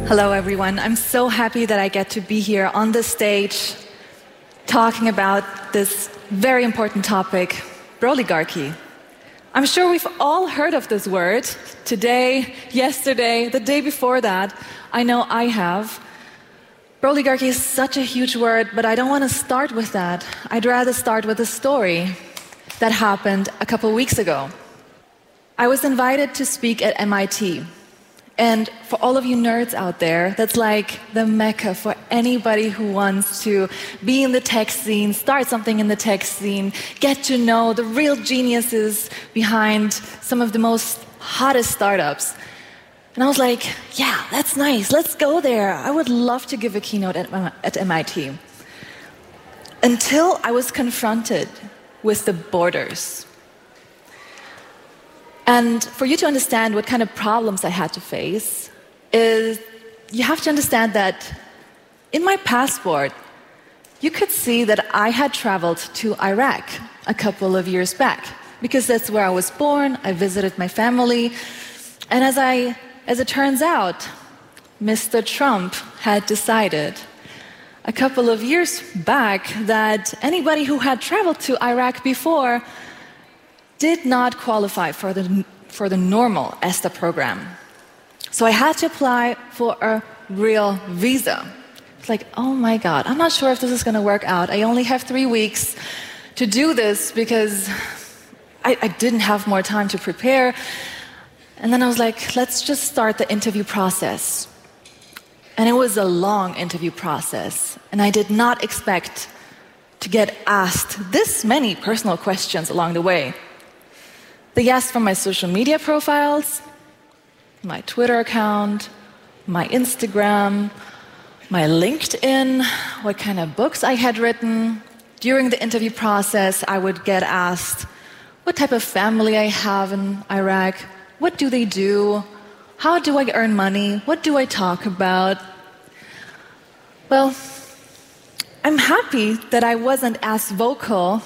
Hello, everyone. I'm so happy that I get to be here on this stage talking about this very important topic, Broligarchy. I'm sure we've all heard of this word today, yesterday, the day before that. I know I have. Broligarchy is such a huge word, but I don't want to start with that. I'd rather start with a story that happened a couple weeks ago. I was invited to speak at MIT. And for all of you nerds out there, that's like the mecca for anybody who wants to be in the tech scene, start something in the tech scene, get to know the real geniuses behind some of the most hottest startups. And I was like, yeah, that's nice, let's go there. I would love to give a keynote at MIT. Until I was confronted with the borders. And for you to understand what kind of problems I had to face is you have to understand that in my passport, you could see that I had traveled to Iraq a couple of years back because that's where I was born. I visited my family. And as it turns out, Mr. Trump had decided a couple of years back that anybody who had traveled to Iraq before did not qualify for the normal ESTA program. So I had to apply for a real visa. It's like, oh my God, I'm not sure if this is going to work out. I only have 3 weeks to do this because I didn't have more time to prepare. And then I was like, let's just start the interview process. And it was a long interview process. And I did not expect to get asked this many personal questions along the way. They asked for my social media profiles, my Twitter account, my Instagram, my LinkedIn, what kind of books I had written. During the interview process, I would get asked what type of family I have in Iraq, what do they do, how do I earn money, what do I talk about. Well, I'm happy that I wasn't as vocal